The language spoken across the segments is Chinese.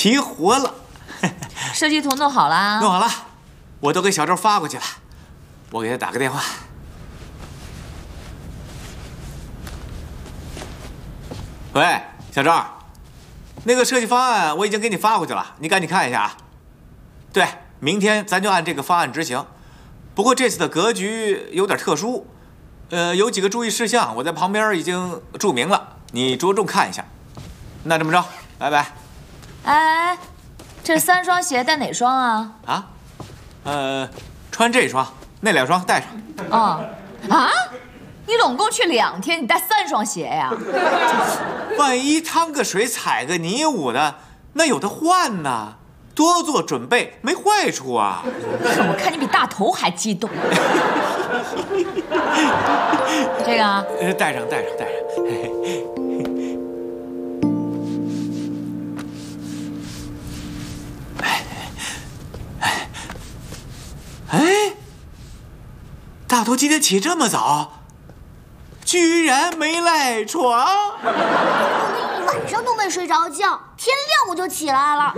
齐活了。 设计图弄好了？ 弄好了，我都给小周发过去了。我给他打个电话。喂，小周，那个设计方案我已经给你发过去了，你赶紧看一下啊。对，明天咱就按这个方案执行。不过这次的格局有点特殊，有几个注意事项，我在旁边已经注明了，你着重看一下。那这么着，拜拜。 哎，这3双鞋带哪双啊？ 啊，穿这双，那2双带上。 哦，啊，你拢共去2天，你带3双鞋呀？ 万一趟个水、踩个泥舞的，那有的换呢。多做准备没坏处啊！ 我看你比大头还激动。这个啊， 带上。哎，大头今天起这么早，居然没赖床。 晚上都没睡着觉，天亮我就起来了。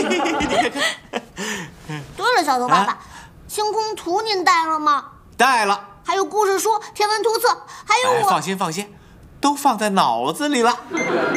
对了，小头爸爸，星空图您带了吗？ 带了。 还有故事书、天文图册，还有我…… 放心，都放在脑子里了。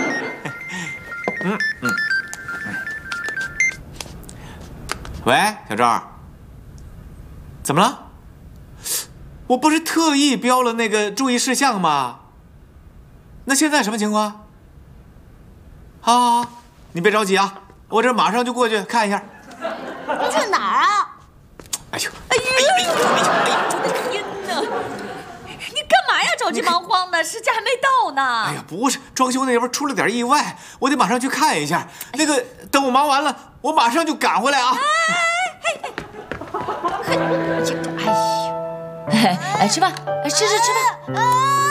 喂，小赵，怎么了？我不是特意标了那个注意事项吗？那现在什么情况？好，你别着急啊，我这马上就过去看一下。 你去哪儿啊？ 哎呀，我的天哪！你干嘛呀？着急忙慌的，时间还没到呢。 哎呀，不是，装修那边出了点意外，我得马上去看一下。那个，等我忙完了，我马上就赶回来啊。 哎呦，吃饭，吃吧。